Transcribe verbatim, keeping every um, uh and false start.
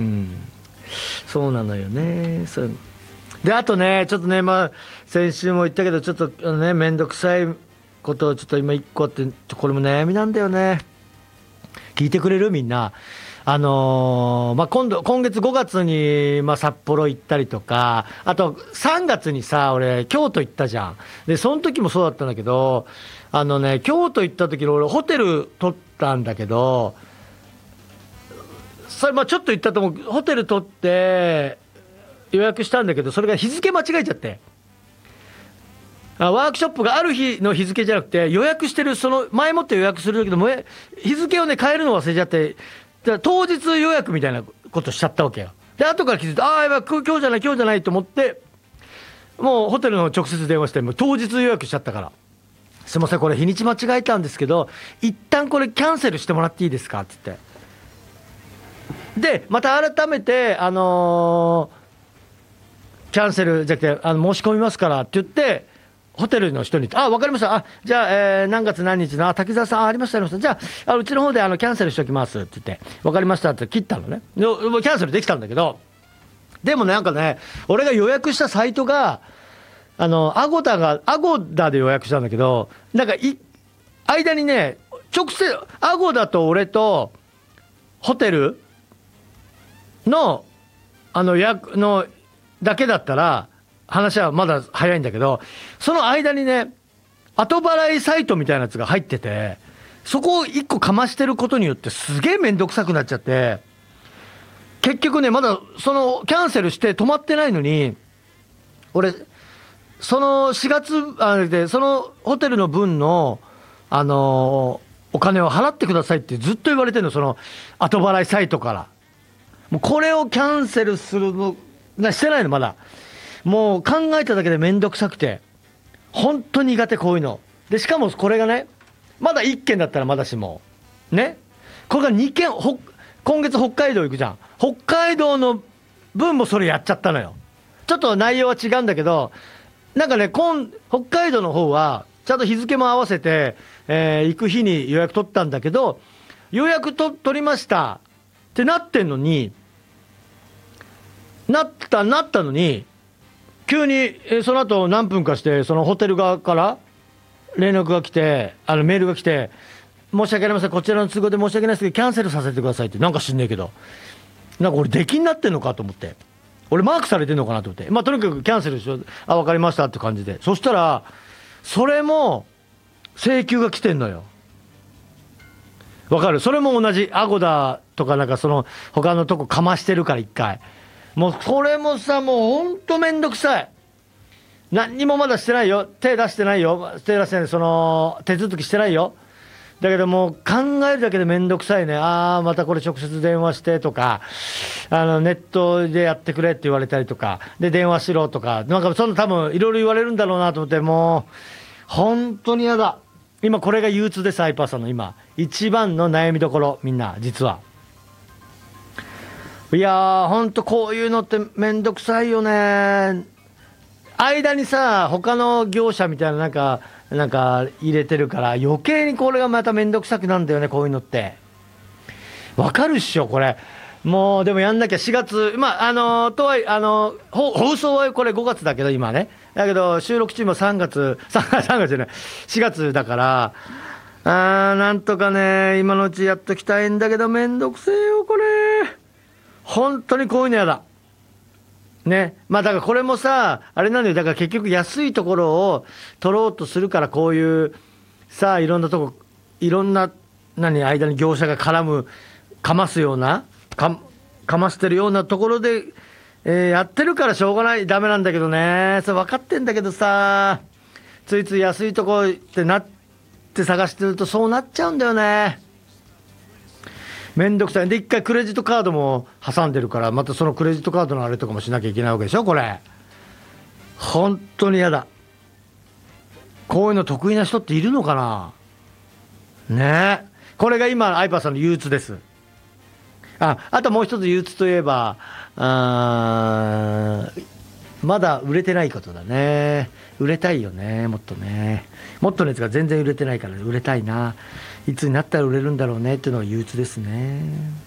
うんそうなのよね。そうであとねちょっとねまあ先週も言ったけどちょっとあのねめんどくさいことをちょっと今一個あってこれも悩みなんだよね。聞いてくれるみんな。あのーまあ、今度今月ごがつに、まあ、札幌行ったりとかあとさんがつにさ俺京都行ったじゃん。でその時もそうだったんだけどあのね京都行った時に俺ホテル取ったんだけどそれまあちょっと言ったと思うホテル取って予約したんだけどそれが日付間違えちゃってあワークショップがある日の日付じゃなくて予約してるその前もって予約するけども日付をね変えるの忘れちゃって当日予約みたいなことしちゃったわけよ。で後から気づいてああやばい今日じゃない今日じゃないと思ってもうホテルの直接電話してもう当日予約しちゃったからすいませんこれ日にち間違えたんですけど一旦これキャンセルしてもらっていいですかって言ってでまた改めてあのー、キャンセルじゃなくてあの申し込みますからって言ってホテルの人に「あ分かりましたあじゃあ、えー、何月何日のあ滝沢さん あ, ありましたありましたじゃあうちの方であのキャンセルしておきます」って言って「分かりました」って切ったのね。キャンセルできたんだけどでもなんかね俺が予約したサイトがあのアゴダがアゴダで予約したんだけどなんかい間にね直接アゴダと俺とホテルのあの予約のだけだったら話はまだ早いんだけどその間にね後払いサイトみたいなやつが入っててそこをいっこかましてることによってすげえ面倒くさくなっちゃって結局ねまだそのキャンセルして止まってないのに俺そのしがつあれでそのホテルの分のあのお金を払ってくださいってずっと言われてるのその後払いサイトからもうこれをキャンセルするのしてないのまだもう考えただけでめんどくさくて本当に苦手こういうのでしかもこれがねまだいっけんだったらまだしもねこれがにけんほ今月北海道行くじゃん北海道の分もそれやっちゃったのよ。ちょっと内容は違うんだけどなんかね今北海道の方はちゃんと日付も合わせて、えー、行く日に予約取ったんだけど予約と取りましたってなってんのになったなったのに急に、えー、その後何分かしてそのホテル側から連絡が来てあのメールが来て申し訳ありませんこちらの都合で申し訳ないですけどキャンセルさせてくださいってなんか知んねえけどなんか俺出禁になってんのかと思って俺マークされてんのかなと思ってまあとにかくキャンセルしようあ分かりましたって感じでそしたらそれも請求が来てんのよ。わかるそれも同じアゴダとかなんかその他のとこかましてるから一回もうこれもさもうほんとめんどくさい何にもまだしてないよ手出してないよ手出してないその手続きしてないよだけどもう考えるだけでめんどくさいね。ああまたこれ直接電話してとかあのネットでやってくれって言われたりとかで電話しろとかなんかそんな多分いろいろ言われるんだろうなと思ってもう本当に嫌だ。今これが憂鬱です。アイパーさんの今一番の悩みどころみんな実はいやーほんとこういうのってめんどくさいよね。間にさ他の業者みたいななんかなんか入れてるから余計にこれがまためんどくさくなんだよね。こういうのってわかるっしょこれもうでもやんなきゃしがつまああのとはいえあの放送はこれごがつだけど今ねだけど収録中もさんがつさんがつじゃないしがつだからあーなんとかね今のうちやっときたいんだけどめんどくせえよこれ本当にこういうのやだね。まあだからこれもさあれなんだよだから結局安いところを取ろうとするからこういうさいろんなとこいろんな何間に業者が絡むかますようなか, かましてるようなところで、えー、やってるからしょうがないダメなんだけどねそれ分かってんだけどさついつい安いとこってなって探してるとそうなっちゃうんだよね。めんどくさいで一回クレジットカードも挟んでるからまたそのクレジットカードのあれとかもしなきゃいけないわけでしょこれ本当に嫌だ。こういうの得意な人っているのかなねえこれが今アイパーさんの憂鬱です。ああともう一つ憂鬱といえばあまだ売れてないことだね。売れたいよねもっとねもっとのやつが全然売れてないから売れたいな。いつになったら売れるんだろうねっていうのが憂鬱ですね。